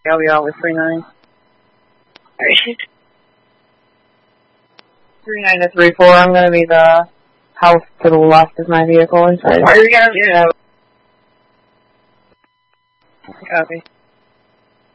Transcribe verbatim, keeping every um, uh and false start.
I'll be out with three nine. Alright. three nine to three four, I'm gonna be the house to the left of my vehicle inside. Are you gonna, you know, Copy.